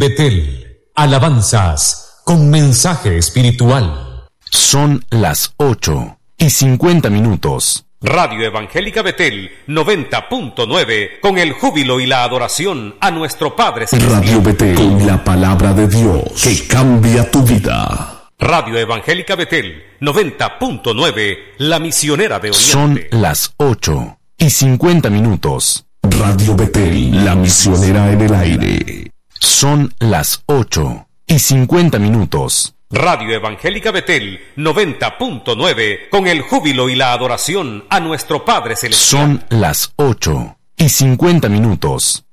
Betel, alabanzas con mensaje espiritual. Son las 8:50. Radio Evangélica Betel 90.9, con el júbilo y la adoración a nuestro Padre Celestial. Radio Betel, con la palabra de Dios que cambia tu vida. Radio Evangélica Betel 90.9, la misionera de Oriente. Son las 8:50. Radio Betel, la misionera en el aire. Son las 8:50. Radio Evangélica Betel 90.9, con el júbilo y la adoración a nuestro Padre Celestial. Son las 8:50.